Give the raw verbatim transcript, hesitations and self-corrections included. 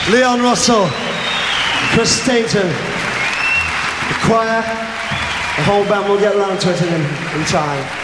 Leon Russell, Chris Stainton, the choir, the whole band will get round to it in, in time.